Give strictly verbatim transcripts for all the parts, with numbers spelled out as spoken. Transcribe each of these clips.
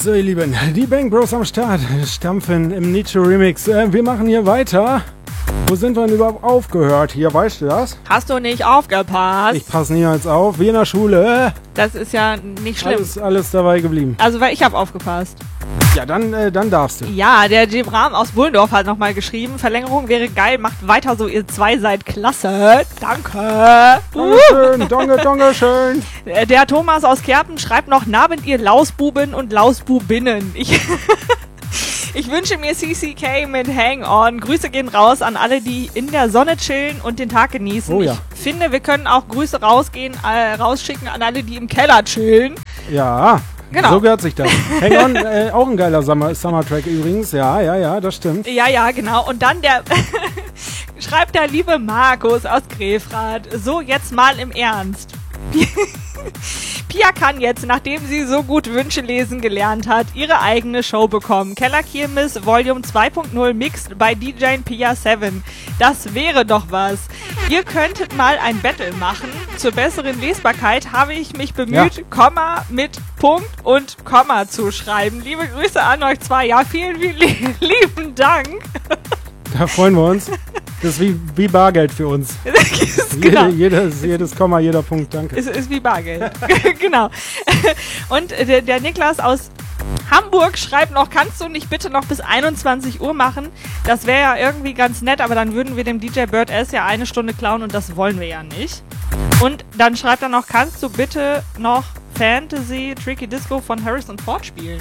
So, ihr Lieben, die Bang Bros am Start, stampfen im Nietzsche Remix. Äh, wir machen hier weiter. Wo sind wir denn überhaupt aufgehört? Hier, weißt du das? Hast du nicht aufgepasst? Ich passe niemals auf, wie in der Schule. Das ist ja nicht schlimm. Alles, alles dabei geblieben. Also, weil ich habe aufgepasst. Ja, dann, äh, dann darfst du. Ja, der Jebram aus Bullendorf hat nochmal geschrieben, Verlängerung wäre geil, macht weiter so, ihr zwei seid klasse. Danke. Dankeschön, danke, danke schön. Der Thomas aus Kerpen schreibt noch, Nabend ihr Lausbuben und Lausbubinnen. Ich... Ich wünsche mir C C K mit Hang On. Grüße gehen raus an alle, die in der Sonne chillen und den Tag genießen. Oh ja. Ich finde, wir können auch Grüße rausgehen, äh, rausschicken an alle, die im Keller chillen. Ja, genau. So gehört sich das. Hang On, äh, auch ein geiler Summer, Summer-Track übrigens. Ja, ja, ja, das stimmt. Ja, ja, genau. Und dann der... schreibt der liebe Markus aus Grefrath. So, jetzt mal im Ernst. Pia kann jetzt, nachdem sie so gut Wünsche lesen gelernt hat, ihre eigene Show bekommen. Kellerkirmes Volume zwei Punkt null Mixed bei D J Pia sieben. Das wäre doch was. Ihr könntet mal ein Battle machen. Zur besseren Lesbarkeit habe ich mich bemüht, ja. Komma mit Punkt und Komma zu schreiben. Liebe Grüße an euch zwei. Ja, vielen, vielen lieben Dank. Da freuen wir uns. Das ist wie, wie Bargeld für uns. Genau. Jede, jedes, jedes Komma, jeder Punkt, danke. Es ist wie Bargeld. Genau. Und der, der Niklas aus Hamburg schreibt noch, kannst du nicht bitte noch bis einundzwanzig Uhr machen? Das wäre ja irgendwie ganz nett, aber dann würden wir dem D J Bird S ja eine Stunde klauen und das wollen wir ja nicht. Und dann schreibt er noch, kannst du bitte noch Fantasy Tricky Disco von Harrison Ford spielen?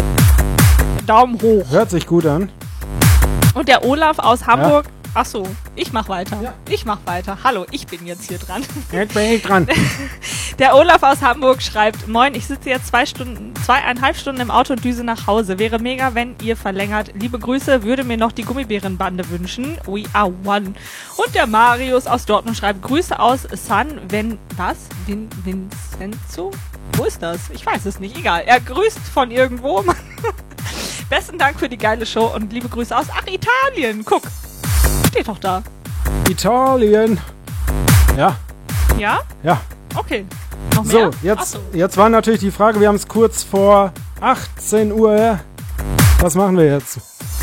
Daumen hoch. Hört sich gut an. Und der Olaf aus Hamburg... Ja. Ach so, ich mach weiter. Ja. Ich mach weiter. Hallo, ich bin jetzt hier dran. Jetzt bin ich dran. Der Olaf aus Hamburg schreibt, moin, ich sitze jetzt zwei Stunden, zweieinhalb Stunden im Auto und düse nach Hause. Wäre mega, wenn ihr verlängert. Liebe Grüße, würde mir noch die Gummibärenbande wünschen. We are one. Und der Marius aus Dortmund schreibt, Grüße aus San, wenn, was? Vin, Vincenzo? Wo ist das? Ich weiß es nicht, egal. Er grüßt von irgendwo. Besten Dank für die geile Show und liebe Grüße aus, ach, Italien. Guck. Steht doch da. Italien. Ja. Ja? Ja. Okay. Noch mehr? So, jetzt, so. jetzt war natürlich die Frage, wir haben es kurz vor achtzehn Uhr. Was machen wir jetzt?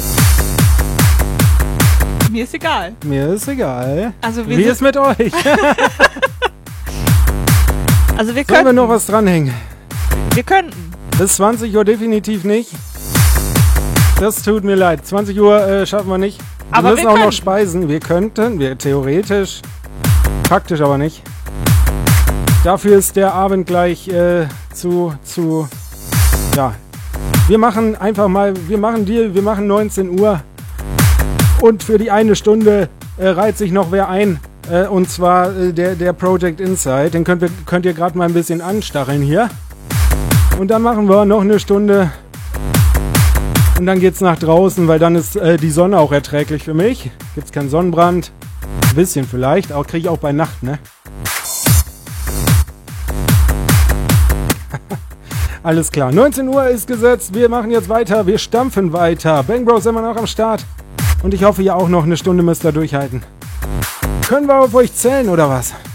Mir ist egal. Mir ist egal. Also wir Wie ist mit euch? Also wir Sollen können. wir noch was dranhängen? Wir könnten. Bis zwanzig Uhr definitiv nicht. Das tut mir leid. zwanzig Uhr äh, schaffen wir nicht. Wir aber müssen wir auch könnten. noch speisen. Wir könnten, wir theoretisch, praktisch aber nicht. Dafür ist der Abend gleich äh, zu, zu, ja. Wir machen einfach mal, wir machen Deal, wir machen neunzehn Uhr. Und für die eine Stunde äh, reiht sich noch wer ein. Äh, und zwar äh, der, der Project Insight. Den könnt, wir, könnt ihr gerade mal ein bisschen anstacheln hier. Und dann machen wir noch eine Stunde. Und dann geht's nach draußen, weil dann ist äh, die Sonne auch erträglich für mich. Gibt's keinen Sonnenbrand. Ein bisschen vielleicht, aber kriege ich auch bei Nacht, ne? Alles klar. neunzehn Uhr ist gesetzt. Wir machen jetzt weiter. Wir stampfen weiter. Bang Bros immer noch am Start. Und ich hoffe, ihr auch noch eine Stunde müsst ihr durchhalten. Können wir auf euch zählen, oder was?